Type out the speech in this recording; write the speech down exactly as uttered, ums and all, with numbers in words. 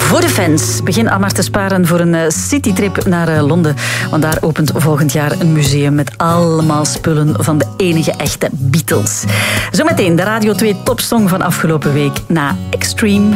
Voor de fans, begin al maar te sparen voor een citytrip naar Londen. Want daar opent volgend jaar een museum met allemaal spullen van de enige echte Beatles. Zometeen de Radio twee topsong van afgelopen week na Extreme.